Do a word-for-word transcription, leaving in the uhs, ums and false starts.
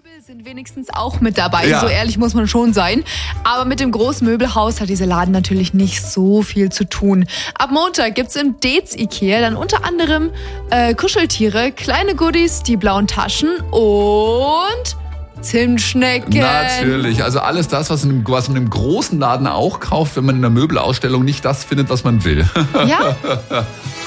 Sind wenigstens auch mit dabei, Ja. so ehrlich muss man schon sein. Aber mit dem großen Möbelhaus hat dieser Laden natürlich nicht so viel zu tun. Ab Montag gibt's im Deetz Ikea dann unter anderem äh, Kuscheltiere, kleine Goodies, die blauen Taschen und Zimtschnecken. Natürlich, also alles das, was, in, was man im großen Laden auch kauft, wenn man in der Möbelausstellung nicht das findet, was man will. Ja.